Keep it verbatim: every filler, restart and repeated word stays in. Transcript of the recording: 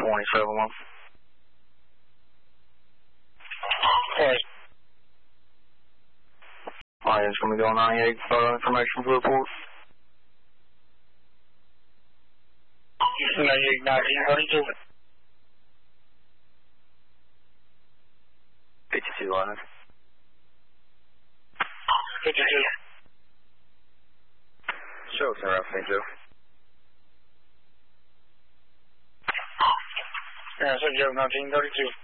twenty-seven one. Hey. Alright, it's going to be going ninety-eight, uh, information for the report. ninety-eight, nineteen thirty-two. fifty-two live. fifty-two. Show us around Saint Joe. Yeah, Saint Joe, nineteen thirty-two.